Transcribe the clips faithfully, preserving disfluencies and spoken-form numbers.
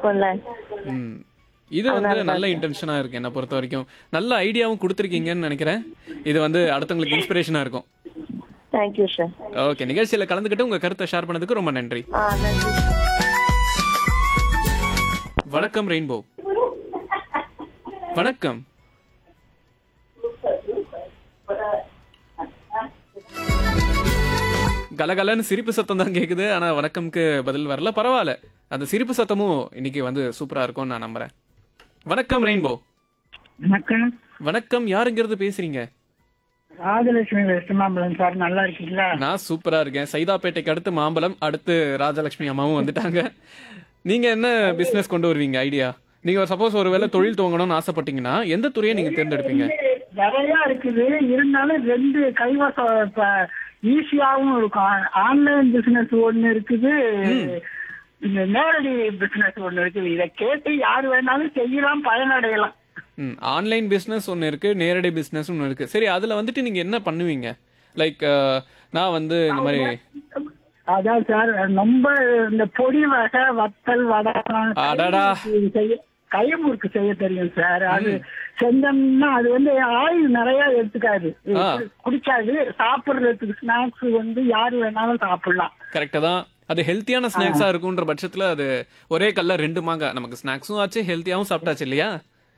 இருக்கும்ல. ம். இது வந்து நல்ல இன்டென்ஷனா இருக்கு என்ன பொறுத்த வரைக்கும். நல்ல ஐடியாவும் குடுத்திருக்கீங்கன்னு நினைக்கிறேன். இது வந்து அடுத்தவங்களுக்கு இன்ஸ்பிரேஷனா இருக்கும். Thank you sir. ஓகே, நிகழ்ச்சியில கலந்துக்கிட்டு உங்க கருத்தை ஷேர் பண்ணதுக்கு ரொம்ப நன்றி. ஆ நன்றி. வணக்கம் ரெயின்போ. வணக்கம். கலகலன்னு சிரிப்பு சத்தம் தான் கேக்குது. ஆனா வணக்கம்க்கு பதில் வரல. பரவாயில்ல, அந்த சிரிப்பு சத்தமும் இன்னைக்கு வந்து சூப்பரா இருக்கும்னு நான் நம்புறேன். வணக்கம் ரெயின்போ. வணக்கம். வணக்கம், யாருங்கிறது பேசுறீங்க? ராஜலட்சுமி வெஸ்ட் மாம்பலம் சார், நல்லா இருக்கீங்களா? நான் சூப்பரா இருக்கேன். சைதாப்பேட்டைக்கு அடுத்து மாம்பலம், அடுத்து ராஜலட்சுமி அம்மாவும் வந்துட்டாங்க. நீங்க என்ன பிசினஸ் கொண்டு வருவீங்க ஐடியா? நீங்க சப்போஸ் ஒரு வேளை தொழில் துவங்கணும்னு ஆசைப்பட்டீங்கன்னா எந்த துறையை நீங்க தேர்ந்தெடுப்பீங்க? நிறைய இருக்குது, இருந்தாலும் ரெண்டு கைவசம் ஈஸியாவும் இருக்கும். ஆன்லைன் பிசினஸ் ஒண்ணு இருக்குது, இந்த நேரடி பிசினஸ் ஒண்ணு இருக்குது. இதை கேட்டு யாரு வேணாலும் செய்யலாம், பயனடையலாம். ம் ஆன்லைன் பிசினஸ் ஒன்று இருக்கு, நேரடி பிசினஸ் ஒன்று இருக்கு. சரி, அதுல வந்துட்டு நீங்க என்ன பண்ணுவீங்க? லைக் நான் வந்து இந்த மாதிரி அதான் சார், ரொம்ப இந்த பொடி வகை வத்தல் வடகம் செய்ய கைமுறுக்கு செய்ய தெரியும் சார். அது செஞ்சோம்னா அது வந்து ஆயில் நிறைய எடுத்துக்காது, குடிக்காது. சாப்பிடுறதுக்கு ஸ்நாக்ஸ் வந்து யாரு வேணாலும் சாப்பிடலாம். கரெக்டா தான். அது ஹெல்த்தியான ஸ்நாக்ஸா இருக்குன்ற பட்சத்துல அது ஒரே கல்ல ரெண்டு மாங்க, நமக்கு ஸ்நாக்ஸும் ஆச்சு, ஹெல்த்தியாவும் சாப்பிட்டாச்சு இல்லையா?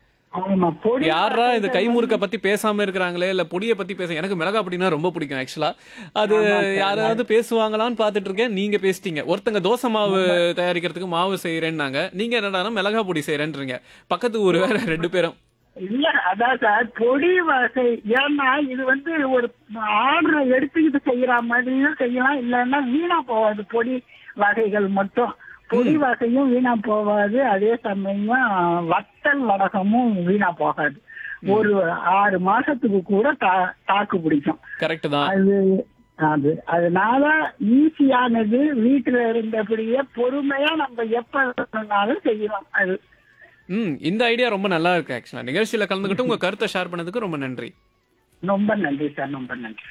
யாரா இந்த கைமுறுக்க பத்தி பேசாம இருக்கிறாங்களே, இல்ல பொடியை பத்தி பேச. எனக்கு மிளகா பொடினா ரொம்ப பிடிக்கும் ஆக்சுவலா. அது யாராவது பேசுவாங்களான்னு பாத்துட்டு இருக்கேன். நீங்க பேசிட்டீங்க. ஒருத்தங்க தோசை மாவு தயாரிக்கிறதுக்கு மாவு செய்யறேன்னாங்க, நீங்க என்னடா மிளகா பொடி செய்யறேன்றீங்க. பக்கத்து ஊர் வேற ரெண்டு பேரும். இல்ல அதான் சார் பொடி வகை. ஏன்னா இது வந்து ஒரு ஆர்டர் எடுத்துக்கிட்டு செய்யற மாதிரியும் செய்யலாம், இல்லைன்னா வீணா போகாது. பொடி வகைகள் மட்டும், பொடி வகையும் வீணா போகாது, அதே சமயம் வத்தல் வடகமும் வீணா போகாது. ஒரு ஆறு மாசத்துக்கு கூட தாக்கு பிடிக்கும். கரெக்ட் தான். அது அது அதனால ஈஸியானது, வீட்டுல இருந்தபடியே பொறுமையா நம்ம எப்ப வேணாலும் செய்யலாம். அது ம் இந்த ஐடியா ரொம்ப நல்லா இருக்கு ஆக்சுவலா. நிகழ்ச்சியில கலந்துக்கிட்டு உங்க கருத்தை ஷேர் பண்ணதுக்கு ரொம்ப நன்றி. ரொம்ப நன்றி சார், ரொம்ப நன்றி.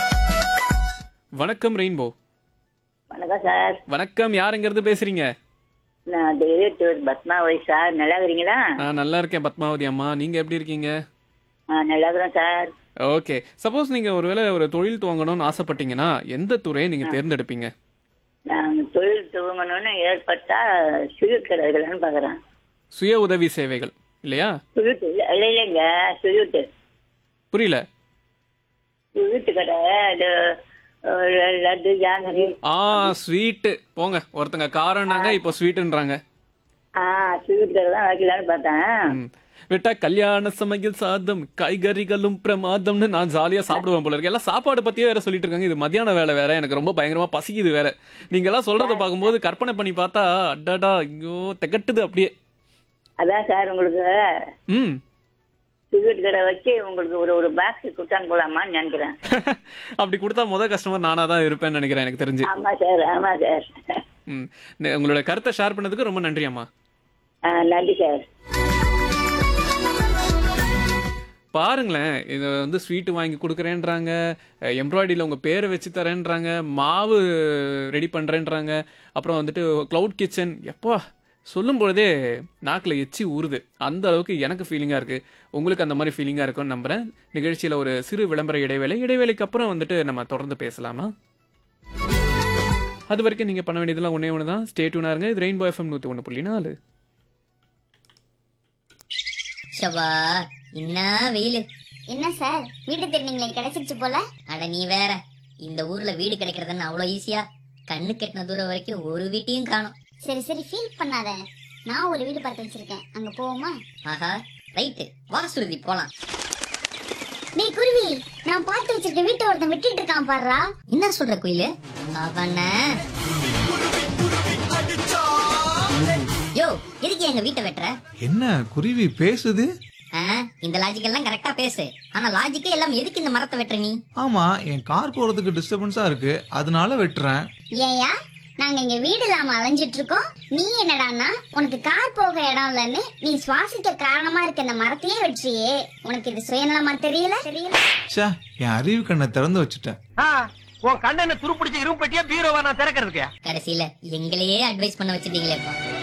வணக்கம் ரெயின்போ. வணக்கம் சார். வணக்கம், யாருங்கிறது பேசுறீங்க? நான் டேவிட் பத்மாவதி சார், நல்லா இருக்கீங்களா? நான் நல்லா இருக்கேன் பத்மாவதி அம்மா, நீங்க எப்படி இருக்கீங்க? நல்லா இருக்கிறேன் சார். ஓகே, சப்போஸ் நீங்க ஒருவேளை ஒரு தொழில் துவங்கணும்னு ஆசைப்பட்டீங்கன்னா எந்த துறையை நீங்க தேர்ந்தெடுப்பீங்க? நான் தொழில் துவங்கணும்னு ஏற்பட்டா சுயட் கடைகள்னு பாக்குறேன். சுய உதவி சேவைகள் இல்லையா? சுயட் இல்ல இல்லைங்க, சுயட். புரியல. சுயட் கடை, அது லட்டு ஜாங்கிரி. ஆ ஸ்வீட் போங்க, ஒருத்தங்க காரம்னாங்க இப்போ ஸ்வீட்ன்றாங்க. ஆ சுயட் கடை தான் வைக்கலான்னு பார்த்தேன். விட்டா கல்யாண சமையல் சாதம் காய்கறிகளும் பிரமாதம்னு நான் ஜாலியா சாப்பிடுவேன் போல இருக்கு. எல்லாம் சாப்பாடு பத்தியே வேற சொல்லிட்டு இருக்காங்க. இது மத்தியான வேலை வேற, எனக்கு ரொம்ப பயங்கரமா பசிக்குது வேற. நீங்க எல்லாம் சொல்றத பார்க்கும்போது கற்பனை பண்ணி பார்த்தா அடடா ஐயோ திகட்டுது அப்படியே. அதான் சார் உங்களுக்கு ம் சுவீட் கடை வச்சு உங்களுக்கு ஒரு ஒரு பாக்ஸ் கொடுத்தான்னு போலாமான்னு நினைக்கிறேன். அப்படி கொடுத்தா முதல் கஸ்டமர் நானா தான் இருப்பேன்னு நினைக்கிறேன் எனக்கு தெரிஞ்சு. ஆமா சார், ஆமா சார். ம் உங்களோட கருத்தை ஷேர் பண்ணதுக்கு ரொம்ப நன்றி அம்மா. நன்றி சார். பாருங்களேன், இது வந்து ஸ்வீட்டு வாங்கி கொடுக்குறேன்றாங்க, எம்ப்ராய்டரியில் உங்கள் பேரை வச்சு தரேன்றாங்க, மாவு ரெடி பண்ணுறேன்றாங்க, அப்புறம் வந்துட்டு க்ளவுட் கிச்சன். எப்பா சொல்லும் பொழுதே நாக்கில் எச்சி ஊறுது. அந்த அளவுக்கு எனக்கு ஃபீலிங்காக இருக்குது. உங்களுக்கு அந்த மாதிரி ஃபீலிங்காக இருக்கும்னு நம்புகிறேன். நிகழ்ச்சியில் ஒரு சிறு விளம்பர இடைவேளை, இடைவேளைக்கு அப்புறம் வந்துட்டு நம்ம தொடர்ந்து பேசலாமா? அது வரைக்கும் நீங்கள் பண்ண வேண்டியதெல்லாம் ஒன்றே ஒன்று தான். ஸ்டே டியூனா இருங்க. இது ரெயின்போ எஃப்எம் நூற்றி ஒன்று புள்ளி நாலு. ஷவா என்ன வெயில். என்ன சார் வீடு திருநீங்களே கிடைச்சிருச்சு போல. அட நீ வேற, இந்த ஊர்ல வீடு கிடைக்கிறதுன்னு அவ்வளோ ஈஸியா? கண்ணு கெட்டின தூரம் வரைக்கும் ஒரு வீட்டையும் காணும். சரி சரி ஃபீல் பண்ணாத, நான் ஒரு வீடு பார்த்து வச்சிருக்கேன், அங்க போவோமா? ஆஹா ரைட்டு, வா சுருதி போலாம். நீ குருவி, நான் பார்த்து வச்சிருக்க வீட்டை ஒருத்தன் விட்டுட்டு இருக்கான் பாருடா. என்ன சொல்ற குயிலு? அவன யோ எதுக்கு எங்க வீட்டை வெட்டுற? என்ன குருவி பேசுது? இந்த லாஜிக் எல்லாம் கரெக்டா பேசு, ஆனா லாஜிக்கே எல்லாம் எதுக்கு இந்த மரத்தை வெட்டுற நீ? ஆமா, என் கார் போறதுக்கு டிஸ்டர்பன்ஸா இருக்கு, அதனால வெட்டுறேன். ஏயா நாங்க இங்க வீடு இல்லாம அலைஞ்சிட்டு இருக்கோம், நீ என்னடான்னா உனக்கு கார் போக இடம் இல்லன்னு நீ சுவாசிக்க காரணமா இருக்க இந்த மரத்தையே வெற்றியே. உனக்கு இது சுயநலமா தெரியல? தெரியல சே, என் அறிவு கண்ணை திறந்து வச்சுட்டேன். உன் கண்ணனை துருப்பிடிச்ச இரும்பு பெட்டியா பீரோவா நான் திறக்கிறதுக்கு? கடைசியில எங்களையே அட்வைஸ் பண்ண வச்சிட்டீங்களேப்பா.